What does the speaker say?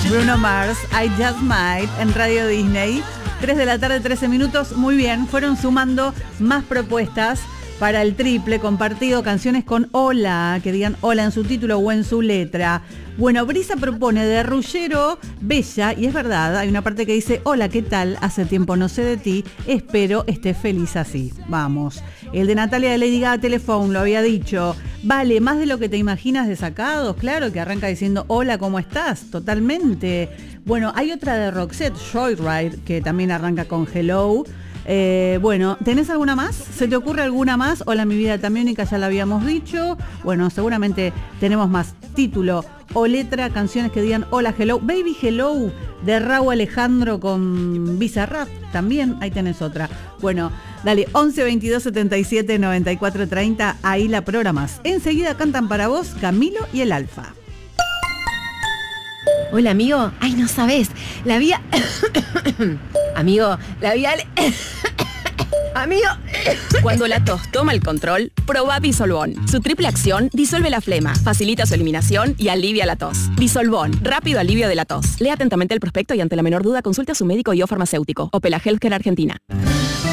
Bruno Mars, I Just Might, en Radio Disney. 3 de la tarde, 13 minutos. Muy bien, fueron sumando más propuestas para el triple compartido, canciones con hola, que digan hola en su título o en su letra. Bueno, Brisa propone de Ruggiero Bella, y es verdad, hay una parte que dice hola, ¿qué tal? Hace tiempo no sé de ti, espero estés feliz así. Vamos. El de Natalia de Lady Gaga, Telephone, lo había dicho. Vale, más de lo que te imaginas de Sacados, claro, que arranca diciendo hola, ¿cómo estás? Totalmente. Bueno, hay otra de Roxette, Joyride, que también arranca con hello. Bueno, ¿tenés alguna más? ¿Se te ocurre alguna más? Hola, mi vida también, única, ya la habíamos dicho. Bueno, seguramente tenemos más. Título o letra, canciones que digan hola, hello. Baby Hello, de Raúl Alejandro con Bizarrap, también, ahí tenés otra. Bueno, dale, 11 22 77 94 30, ahí la programas. Enseguida cantan para vos Camilo y el Alfa. Hola, amigo. Ay, no sabés. La vía... Amigo, la vía... Amigo... Cuando la tos toma el control, probá Disolvón. Su triple acción disuelve la flema, facilita su eliminación y alivia la tos. Disolvón, rápido alivio de la tos. Lea atentamente el prospecto y ante la menor duda consulte a su médico y o farmacéutico. Opela Healthcare Argentina.